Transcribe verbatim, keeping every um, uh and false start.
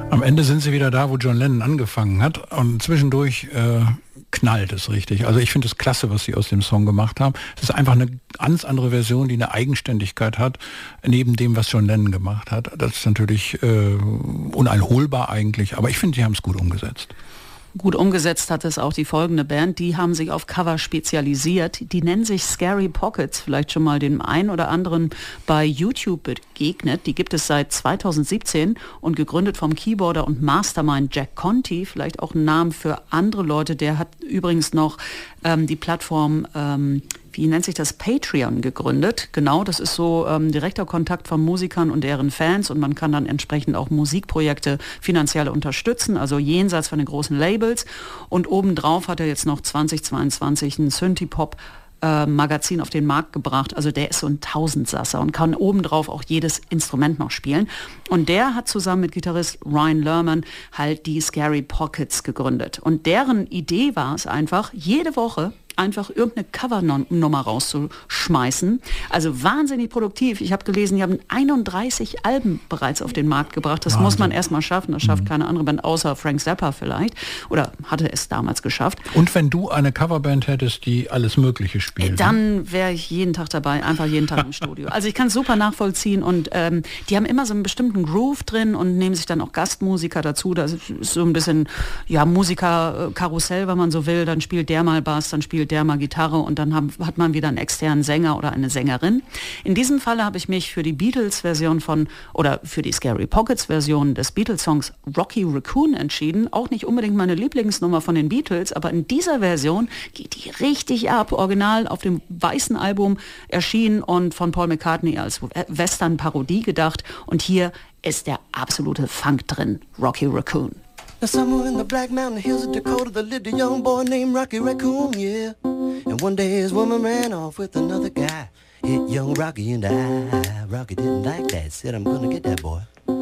Am Ende sind sie wieder da, wo John Lennon angefangen hat und zwischendurch äh, knallt es richtig. Also ich finde es klasse, was sie aus dem Song gemacht haben. Es ist einfach eine ganz andere Version, die eine Eigenständigkeit hat, neben dem, was John Lennon gemacht hat. Das ist natürlich äh, uneinholbar eigentlich, aber ich finde, sie haben es gut umgesetzt. Gut umgesetzt hat es auch die folgende Band, die haben sich auf Cover spezialisiert. Die nennen sich Scary Pockets, vielleicht schon mal dem einen oder anderen bei YouTube begegnet. Die gibt es seit zweitausendsiebzehn und gegründet vom Keyboarder und Mastermind Jack Conti, vielleicht auch ein Name für andere Leute. Der hat übrigens noch ähm, die Plattform ähm, wie nennt sich das, Patreon gegründet. Genau, das ist so ähm, direkter Kontakt von Musikern und deren Fans und man kann dann entsprechend auch Musikprojekte finanziell unterstützen, also jenseits von den großen Labels. Und obendrauf hat er jetzt noch zweitausendzweiundzwanzig ein Synthie-Pop Äh, Magazin auf den Markt gebracht. Also der ist so ein Tausendsasser und kann obendrauf auch jedes Instrument noch spielen. Und der hat zusammen mit Gitarrist Ryan Lerman halt die Scary Pockets gegründet. Und deren Idee war es einfach, jede Woche einfach irgendeine Covernummer rauszuschmeißen. Also wahnsinnig produktiv. Ich habe gelesen, die haben einunddreißig Alben bereits auf den Markt gebracht. Das Wahnsinn. Muss man erstmal schaffen. Das schafft mhm. keine andere Band, außer Frank Zappa vielleicht. Oder hatte es damals geschafft. Und wenn du eine Coverband hättest, die alles Mögliche spielt? Dann wäre ich jeden Tag dabei, einfach jeden Tag im Studio. Also ich kann es super nachvollziehen und ähm, die haben immer so einen bestimmten Groove drin und nehmen sich dann auch Gastmusiker dazu. Das ist so ein bisschen, ja, Musiker-Karussell, wenn man so will. Dann spielt der mal Bass, dann spielt der mal Gitarre und dann haben, hat man wieder einen externen Sänger oder eine Sängerin. In diesem Falle habe ich mich für die Beatles-Version von, oder für die Scary Pockets-Version des Beatles-Songs Rocky Raccoon entschieden. Auch nicht unbedingt meine Lieblingsnummer von den Beatles, aber in dieser Version geht die richtig ab. Original auf dem weißen Album erschienen und von Paul McCartney als Western-Parodie gedacht. Und hier ist der absolute Funk drin. Rocky Raccoon. Now somewhere in the Black Mountain Hills of Dakota, there lived a young boy named Rocky Raccoon, yeah. And one day his woman ran off with another guy. Hit young Rocky in the eye. Rocky didn't like that, said I'm gonna get that boy.